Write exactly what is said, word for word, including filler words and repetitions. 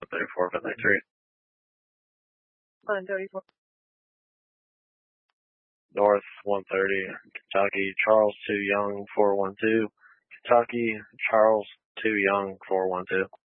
thirty-four, five ninety-three. one thirty-four. North one thirty, Kentucky, Charles two Young, four one two. Kentucky, Charles two Young, four one two.